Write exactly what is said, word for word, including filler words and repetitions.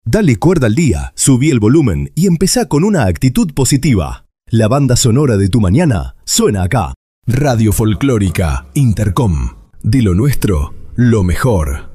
Dale cuerda al día, subí el volumen y empezá con una actitud positiva. La banda sonora de tu mañana suena acá. Radio Folclórica Intercom. De lo nuestro, lo mejor.